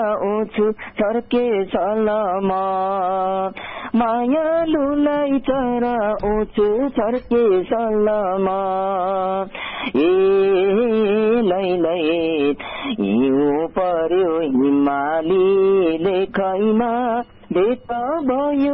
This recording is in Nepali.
ओछु छर्के सलमा मायालुलाई चर ओछु छर्के सलमा लै हिउँ पर्यो हिमाली लेखैमा भेट भयो